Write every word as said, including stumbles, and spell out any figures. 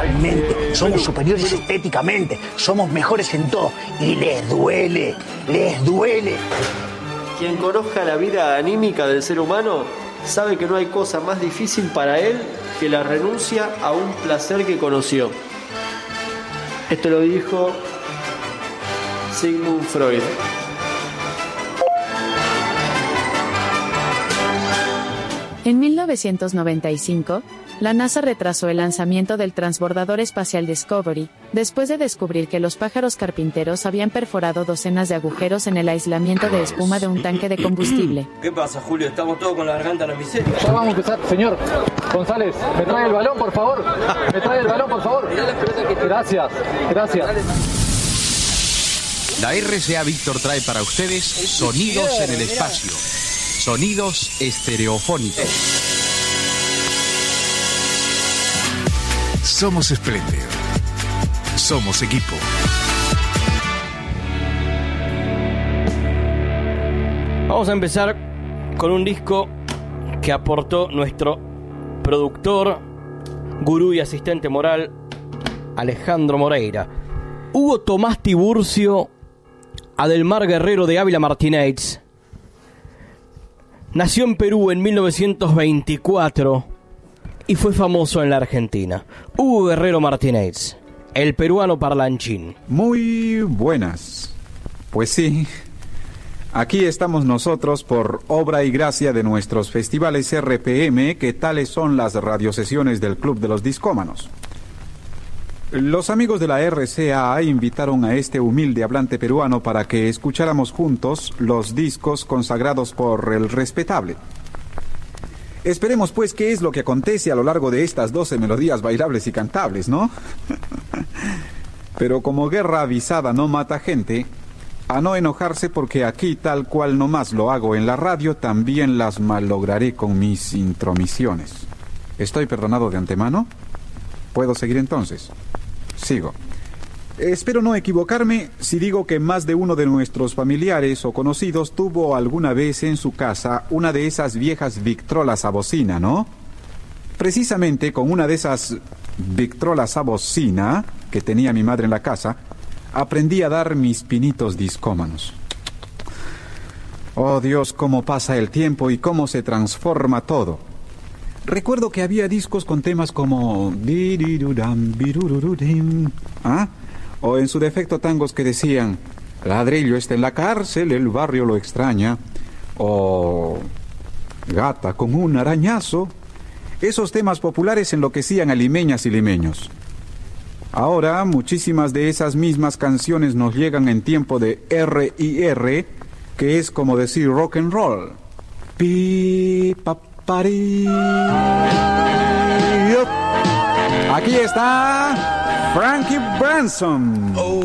moralmente, somos superiores estéticamente, somos mejores en todo. Y les duele, les duele. Quien conozca la vida anímica del ser humano sabe que no hay cosa más difícil para él que la renuncia a un placer que conoció. Esto lo dijo Sigmund Freud. En mil novecientos noventa y cinco, la NASA retrasó el lanzamiento del transbordador espacial Discovery, después de descubrir que los pájaros carpinteros habían perforado docenas de agujeros en el aislamiento de espuma de un tanque de combustible. ¿Qué pasa, Julio? Estamos todos con la garganta en la miseta. Ya vamos a empezar. Señor González, ¿me trae el balón, por favor? ¿Me trae el balón, por favor? Gracias, gracias. La R C A Víctor trae para ustedes sonidos en el espacio. Sonidos estereofónicos. Somos Splendid. Somos equipo. Vamos a empezar con un disco que aportó nuestro productor, gurú y asistente moral, Alejandro Moreira. Hugo Tomás Tiburcio Adelmar Guerrero de Ávila Martínez nació en Perú en mil novecientos veinticuatro y fue famoso en la Argentina. Hugo Guerrero Martínez, el peruano parlanchín. Muy buenas. Pues sí, aquí estamos nosotros por obra y gracia de nuestros festivales R P M, que tales son las radiosesiones del Club de los Discómanos. Los amigos de la R C A invitaron a este humilde hablante peruano para que escucháramos juntos los discos consagrados por el respetable. Esperemos pues qué es lo que acontece a lo largo de estas doce melodías bailables y cantables, ¿no? Pero como guerra avisada no mata gente, a no enojarse porque aquí tal cual nomás lo hago en la radio, también las malograré con mis intromisiones. ¿Estoy perdonado de antemano? ¿Puedo seguir entonces? Sigo. Espero no equivocarme si digo que más de uno de nuestros familiares o conocidos tuvo alguna vez en su casa una de esas viejas Victrolas a bocina, ¿no? Precisamente con una de esas Victrolas a bocina que tenía mi madre en la casa, aprendí a dar mis pinitos discómanos. Oh Dios, cómo pasa el tiempo y cómo se transforma todo. Recuerdo que había discos con temas como ¿ah? O en su defecto tangos que decían Ladrillo está en la cárcel, el barrio lo extraña, o Gata con un arañazo. Esos temas populares enloquecían a limeñas y limeños. Ahora muchísimas de esas mismas canciones nos llegan en tiempo de R y R, que es como decir rock and roll. Pi, pa, pari. Aquí está Frankie Branson.